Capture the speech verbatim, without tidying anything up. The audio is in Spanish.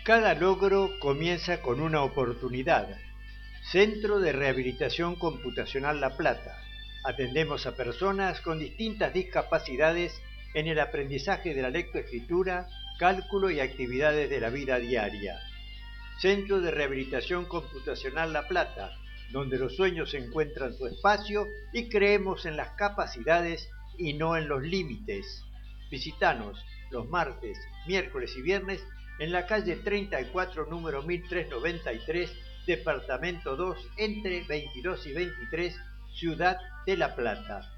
Cada logro comienza con una oportunidad. Centro de Rehabilitación Computacional La Plata. Atendemos a personas con distintas discapacidades en el aprendizaje de la lectoescritura, cálculo y actividades de la vida diaria. Centro de Rehabilitación Computacional La Plata, donde los sueños encuentran su espacio y creemos en las capacidades y no en los límites. Visítanos los martes, miércoles y viernes en la calle treinta y cuatro, número mil trescientos noventa y tres, departamento dos, entre veintidós y veintitrés, Ciudad de La Plata.